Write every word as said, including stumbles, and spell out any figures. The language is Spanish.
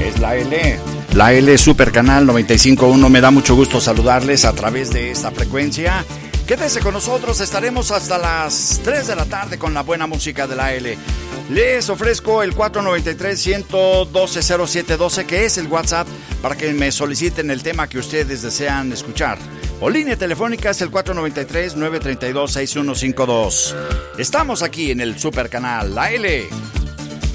Es la L. La L Super Canal noventa y cinco punto uno. Me da mucho gusto saludarles a través de esta frecuencia. Quédese con nosotros, estaremos hasta las tres de la tarde con la buena música de la L. Les ofrezco el cuatro nueve tres, uno dos cero, cero siete uno dos, que es el WhatsApp, para que me soliciten el tema que ustedes desean escuchar. O línea telefónica es el cuatro nueve tres, nueve tres dos, seis uno cinco dos. Estamos aquí en el Super Canal, la L.